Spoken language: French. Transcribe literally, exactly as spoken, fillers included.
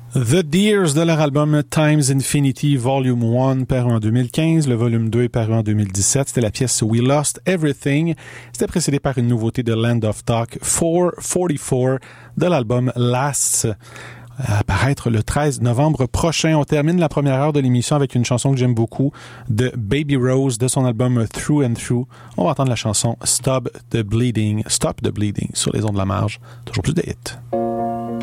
The Deers de leur album Times Infinity Volume un paru en deux mille quinze, le volume deux est paru en deux mille dix-sept, c'était la pièce We Lost Everything, c'était précédé par une nouveauté de Land of Talk quatre cent quarante-quatre de l'album Lasts, à apparaître le treize novembre prochain. On termine la première heure de l'émission avec une chanson que j'aime beaucoup de Baby Rose de son album Through and Through. On va entendre la chanson Stop the Bleeding, Stop the Bleeding sur les ondes de la marge, toujours plus de hits.